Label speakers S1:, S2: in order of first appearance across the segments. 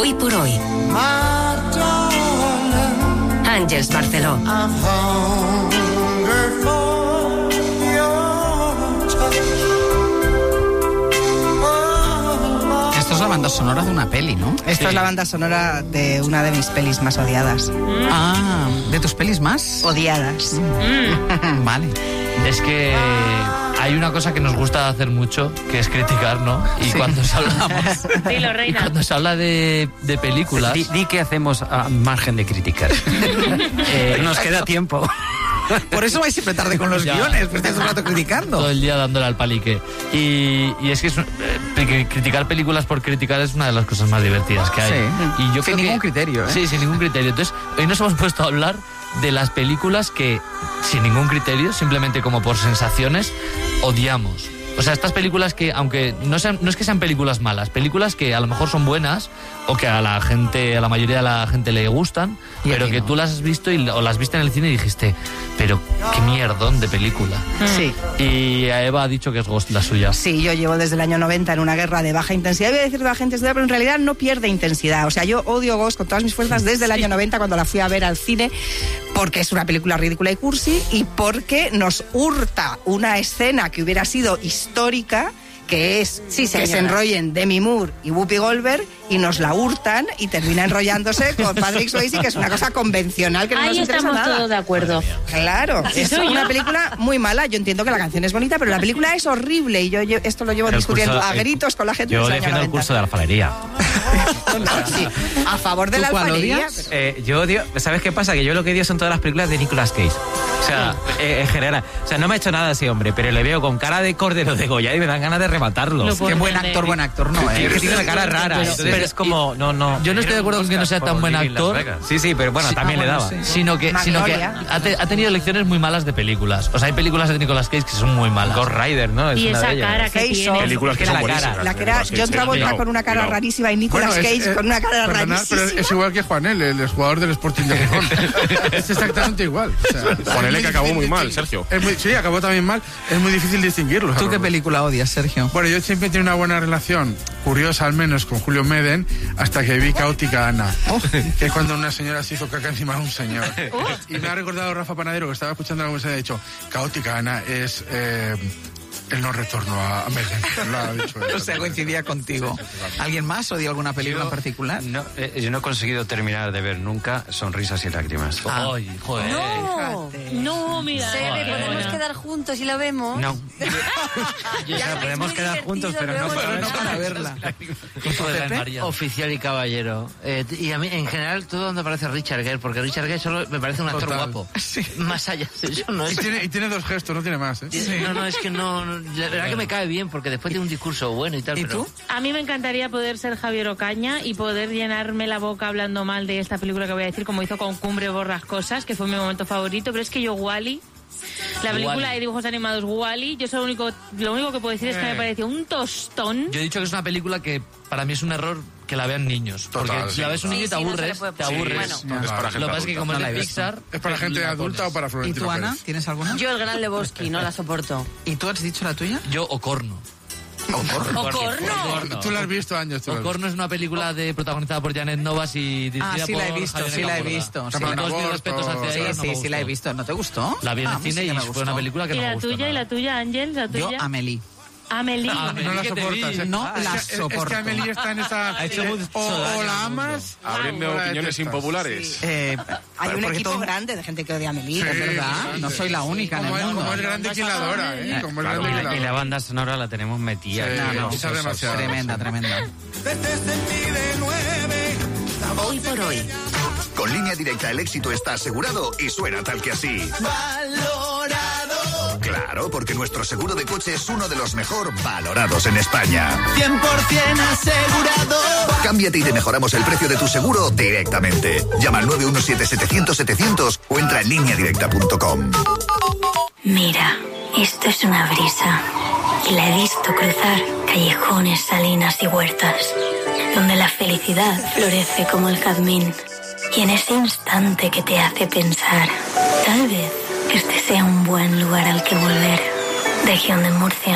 S1: Hoy por hoy. Àngels Barceló.
S2: Esto es la banda sonora de una peli, ¿no?
S3: Esta es la banda sonora de una de mis pelis más odiadas.
S2: Ah, ¿de tus pelis más?
S3: Odiadas.
S2: Vale.
S4: Es que hay una cosa que nos gusta hacer mucho, que es criticar, ¿no? Y cuando hablamos...
S5: Dilo,
S4: Y
S5: reina.
S4: cuando se habla de películas...
S6: Di que hacemos a margen de criticar. Nos queda tiempo.
S2: Por eso vais siempre tarde con los
S4: Ya.
S2: guiones, pues estás un rato criticando.
S4: Todo el día dándole al palique. Y es que criticar películas por criticar es una de las cosas más divertidas que hay.
S2: Sí.
S4: Y yo
S2: Sin
S4: creo
S2: ningún criterio, ¿eh?
S4: Sí, sin ningún criterio. Entonces, hoy nos hemos puesto a hablar de las películas que, sin ningún criterio, simplemente como por sensaciones, odiamos. O sea, estas películas que, aunque no es que sean películas malas, películas que a lo mejor son buenas o que a la mayoría de la gente le gustan,
S2: Y
S4: pero
S2: a ti
S4: que
S2: no.
S4: tú las has visto o las viste en el cine y dijiste, pero qué mierdón de película.
S3: Sí.
S4: Y a Eva ha dicho que es Ghost la suya.
S3: Sí, yo llevo desde el año 90 en una guerra de baja intensidad. Voy a decir de baja intensidad, pero en realidad no pierde intensidad. O sea, yo odio Ghost con todas mis fuerzas desde el año 90 cuando la fui a ver al cine, porque es una película ridícula y cursi y porque nos hurta una escena que hubiera sido histórica, que es que se enrollen Demi Moore y Whoopi Goldberg, y nos la hurtan y termina enrollándose con Patrick Swayze, que es una cosa convencional que no nos
S5: Ahí
S3: interesa
S5: estamos
S3: nada.
S5: todos de acuerdo.
S3: Claro,
S5: Así
S3: es
S5: soy
S3: una
S5: yo.
S3: película muy mala. Yo entiendo que la canción es bonita, pero la película es horrible y yo esto lo llevo discutiendo a gritos con la gente.
S6: Yo
S3: desde el año
S6: defiendo el
S3: 90.
S6: curso de alfarería.
S3: No, sí, a favor de la
S2: ¿Tú cuál
S3: alfarería.
S2: odias?
S6: Yo odio, ¿sabes qué pasa? Que yo lo que odio son todas las películas de Nicolas Cage. O sea, en general. O sea, no me ha hecho nada ese hombre, pero le veo con cara de cordero de Goya y me dan ganas de rematarlo.
S5: Lo
S6: Es
S5: puedo
S2: Qué buen
S5: entender.
S2: actor no,
S6: que
S2: ¿eh?
S6: tiene una cara rara.
S4: Pero-
S6: Entonces
S4: pero-
S6: es como, no.
S4: Yo no estoy de acuerdo con que no sea tan buen actor.
S6: Sí, pero bueno,
S4: Sí,
S6: también le
S2: bueno,
S6: daba.
S2: sí.
S4: Sino que
S3: Magnolia.
S4: ha tenido lecciones muy malas de películas. O sea, hay películas de Nicolas Cage que son muy malas.
S6: Ghost Rider, ¿no? Es
S5: Y
S6: una
S5: esa
S6: de ellas.
S5: cara que
S3: Face
S5: tiene.
S3: Off.
S7: Películas que
S6: Es
S7: son
S6: la cara.
S7: buenísimas.
S3: La que era
S7: Nicolas Cage,
S3: John Travolta
S7: cuidado,
S3: con una cara
S7: cuidado.
S3: rarísima y Nicolas Cage con una cara
S7: Perdonad,
S3: rarísima.
S7: pero es igual que Juanel, el jugador del Sporting de Gijón. Es exactamente igual. O sea,
S8: Juanel,
S7: es
S8: que acabó
S7: difícil
S8: muy mal,
S7: distinguir.
S8: Sergio.
S7: Sí, acabó también mal. Es muy difícil distinguirlos.
S2: ¿Tú qué
S7: Álvaro.
S2: película odias, Sergio?
S7: Bueno, yo siempre he tenido una buena relación, curiosa al menos, con Julio Meden, hasta que vi Caótica Ana, que es cuando una señora se hizo caca encima de un señor. Y me ha recordado Rafa Panadero, que estaba escuchando la conversación, y ha dicho, Caótica Ana es el no retorno a Meden. Lo ha dicho él.
S2: O sea, coincidía contigo. ¿Alguien más odia alguna película en particular?
S6: No, yo no he conseguido terminar de ver nunca Sonrisas y Lágrimas.
S4: Ay, joder.
S5: No, mira.
S9: Podemos quedar juntos y la vemos.
S6: No. O sea, podemos quedar juntos, pero no
S2: para verla.
S4: Hijo de
S2: Pepe?
S4: María.
S10: Oficial y caballero. Y a mí, en general, todo donde aparece Richard Gere, porque Richard Gere solo me parece un actor
S7: Total.
S10: guapo. Más allá de eso, no
S7: Y
S10: es...
S7: tiene dos gestos, no tiene más. ¿eh?
S10: No, es que no, la verdad que me cae bien, porque después tiene un discurso bueno y tal,
S2: ¿Y
S10: pero...
S2: tú?
S5: A mí me encantaría poder ser Javier Ocaña y poder llenarme la boca hablando mal de esta película que voy a decir, como hizo con Cumbre Borrascosas, que fue mi momento favorito, pero es que yo Wall-E, la película
S4: Wall-E.
S5: de dibujos animados Wall-E, yo lo único que puedo decir es que me pareció un tostón.
S4: Yo he dicho que es una película que para mí es un error que la vean niños. Porque
S7: Total,
S4: si la ves un niño y te
S9: Sí, no se le
S4: aburres,
S9: puede
S4: te
S9: poner.
S4: aburres.
S9: Bueno.
S7: Es para gente
S4: Lo que pasa es que
S7: adulta.
S4: como
S2: No
S4: es
S2: la
S4: de
S2: he visto.
S4: Pixar...
S7: ¿Es para gente
S4: la
S7: adulta
S4: pones.
S7: o para
S2: ¿Y
S7: Florentino
S2: tú, Ana?
S7: Pérez?
S2: ¿Tienes alguna?
S9: Yo el Gran Lebowski, no la soporto.
S2: ¿Y tú has dicho la tuya?
S4: Yo, Ocorno.
S9: ¿Ocorno?
S7: Tú la has visto años. Tú la has visto.
S4: Ocorno es una película protagonizada por Janet Novas y dirigida
S2: Ah, sí
S4: por
S2: la he visto,
S4: Javier
S2: sí la he
S4: Caborda.
S2: visto.
S4: Con
S2: Sí.
S4: todos mis
S7: Aborto,
S4: respetos hacia
S7: sí,
S4: ella, no me
S2: Sí, la he
S4: gustó.
S2: visto. ¿No te gustó?
S4: La vi en
S2: Ah,
S4: el
S2: pues
S4: cine
S2: sí que
S4: y
S2: me
S4: fue
S2: gustó.
S4: una película que
S5: ¿Y
S4: no me
S5: la
S4: gustó
S5: tuya?
S4: nada.
S5: ¿Y la tuya, Ángel? ¿La
S2: Yo,
S5: tuya?
S2: Amélie.
S5: Amelie.
S7: No la
S4: que te
S7: soportas.
S4: vi.
S2: No la
S7: Es
S2: soporto.
S7: que Amelie está en esa... o la amas...
S8: Abriendo
S7: o la
S8: opiniones
S7: detestas.
S8: impopulares.
S3: Hay un
S2: porque
S3: equipo
S2: todo-
S3: grande de gente que odia a Amelie.
S7: Sí,
S2: Es verdad, no soy la única en el mundo.
S7: Como es grande quien la adora, ¿eh? Como es grande quien la
S6: Y la
S7: adora.
S6: banda sonora la tenemos metida.
S7: Sí,
S2: No,
S7: esa es demasiado.
S2: tremenda.
S1: Hoy por hoy.
S11: Con Línea Directa el éxito está asegurado y suena tal que así. ¡Valorado! Claro, porque nuestro seguro de coche es uno de los mejor valorados en España.
S12: 100% asegurado.
S11: Cámbiate y te mejoramos el precio de tu seguro directamente. Llama al 917-700-700 o entra en lineadirecta.com.
S13: Mira, esto es una brisa y la he visto cruzar callejones, salinas y huertas, donde la felicidad florece como el jazmín. Y en ese instante que te hace pensar, tal vez este sea un buen lugar al que volver. Región de Murcia,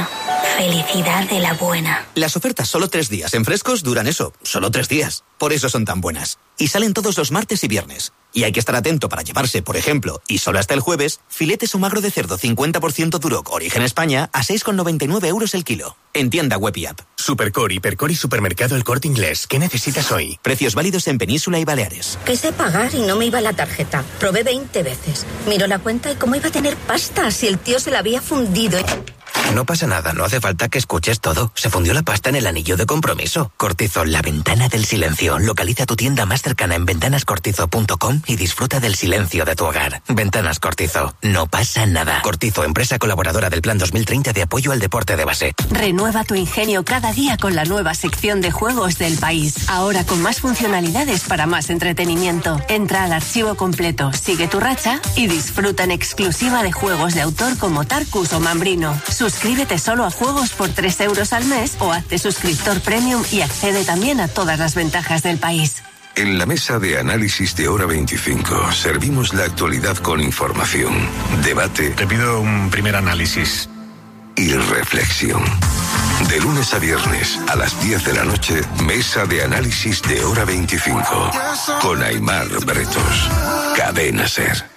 S13: Felicidad de la buena.
S8: Las ofertas solo 3 días en Frescos duran eso, solo 3 días. Por eso son tan buenas. Y salen todos los martes y viernes. Y hay que estar atento para llevarse, por ejemplo, y solo hasta el jueves, filetes o magro de cerdo 50% Duroc, origen España, a 6,99 € el kilo. En tienda web y app.
S14: Supercor, Hipercor y Supermercado El Corte Inglés. ¿Qué necesitas hoy?
S8: Precios válidos en Península y Baleares.
S15: Quise pagar y no me iba la tarjeta. Probé 20 veces. Miró la cuenta y cómo iba a tener pasta si el tío se la había fundido.
S16: No pasa nada, no hace falta que escuches todo. Se fundió la pasta en el anillo de compromiso. Cortizo, la ventana del silencio. Localiza tu tienda más cercana en ventanascortizo.com y disfruta del silencio de tu hogar. Ventanas Cortizo, no pasa nada. Cortizo, empresa colaboradora del Plan 2030 de apoyo al deporte de base.
S17: Renueva tu ingenio cada día con la nueva sección de juegos del país. Ahora con más funcionalidades para más entretenimiento. Entra al archivo completo, sigue tu racha y disfruta en exclusiva de juegos de autor como Tarkus o Mambrino. Suscríbete solo a juegos por 3 € al mes o hazte suscriptor premium y accede también a todas las ventajas del país.
S18: En la mesa de análisis de Hora 25 servimos la actualidad con información, debate. Te pido un primer análisis. Y reflexión. De lunes a viernes a las 10 de la noche, mesa de análisis de Hora 25 con Aimar Bretos. Cadena SER.